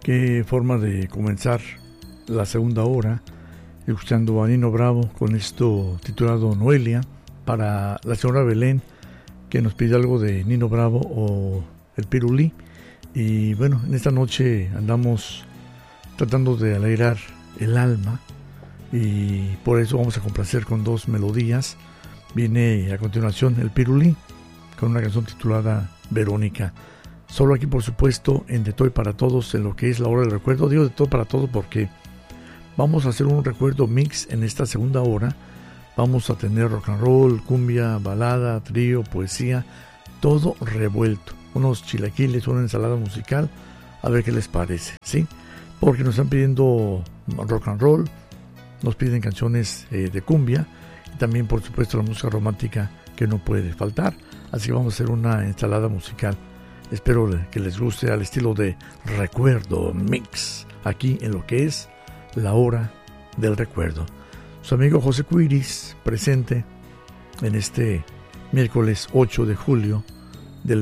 Qué forma de comenzar la segunda hora, escuchando a Nino Bravo con esto titulado Noelia, para la señora Belén, que nos pide algo de Nino Bravo o el Pirulí. Y bueno, en esta noche andamos tratando de alegrar el alma y por eso vamos a complacer con dos melodías. Viene a continuación el Pirulí con una canción titulada Verónica. Solo aquí, por supuesto, en De Todo y Para Todos, en lo que es la hora del recuerdo. Digo De Todo para Todos porque vamos a hacer un recuerdo mix en esta segunda hora. Vamos a tener rock and roll, cumbia, balada, trío, poesía, todo revuelto. Unos chilaquiles, una ensalada musical, a ver qué les parece, ¿sí? Porque nos están pidiendo rock and roll, nos piden canciones de cumbia y también, por supuesto, la música romántica que no puede faltar. Así que vamos a hacer una ensalada musical. Espero que les guste al estilo de Recuerdo Mix, aquí en lo que es la hora del recuerdo. Su amigo José Cuiris, presente en este miércoles 8 de julio del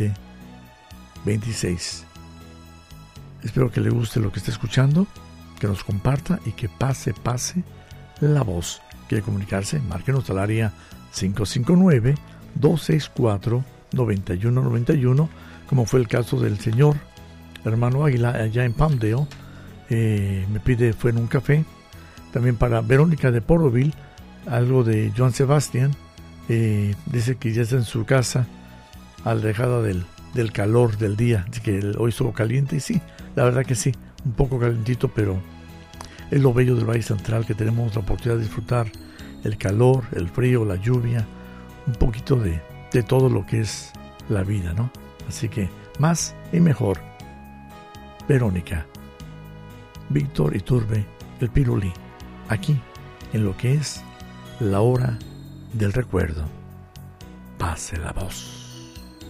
2026. Espero que le guste lo que está escuchando, que nos comparta y que pase la voz. Quiere comunicarse, márquenos al área 559-264-9191, como fue el caso del señor hermano Águila allá en Palmdale. Me pide Fue en un café. También para Verónica de Porroville, algo de Joan Sebastián. Dice que ya está en su casa, alejada del calor del día. Dice que hoy estuvo caliente y sí, la verdad que sí, un poco calentito, pero es lo bello del Valle Central, que tenemos la oportunidad de disfrutar el calor, el frío, la lluvia, un poquito de todo lo que es la vida, ¿no? Así que más y mejor. Verónica, Víctor Iturbe, el Pirulí, aquí en lo que es la hora del recuerdo. Pase la voz.